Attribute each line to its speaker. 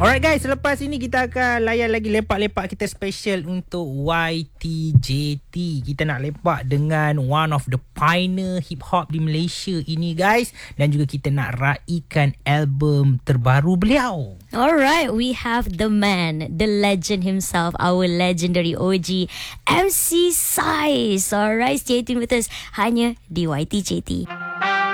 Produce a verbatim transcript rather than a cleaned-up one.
Speaker 1: Alright guys, selepas ini kita akan layan lagi lepak-lepak kita special untuk Y T J T. Kita nak lepak dengan one of the pioneer hip hop di Malaysia ini guys, dan juga kita nak raikan album terbaru beliau.
Speaker 2: Alright, we have the man, the legend himself, our legendary O G M C Saiz. Alright, stay tuned with us hanya di Y T J T.